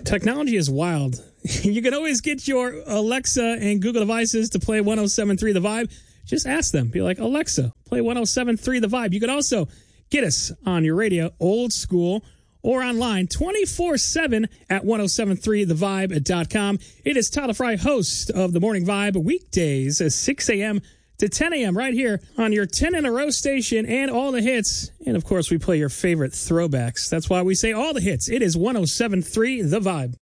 Technology is wild. You can always get your Alexa and Google devices to play 107.3 The Vibe. Just ask them. Be like, Alexa, play 107.3 The Vibe. You can also get us on your radio, old school, or online 24/7 at 1073thevibe.com. It is Tyler Fry, host of the Morning Vibe, weekdays at 6 a.m. to 10 a.m. right here on your 10 in a row station and all the hits. And, of course, we play your favorite throwbacks. That's why we say all the hits. It is 107.3 The Vibe.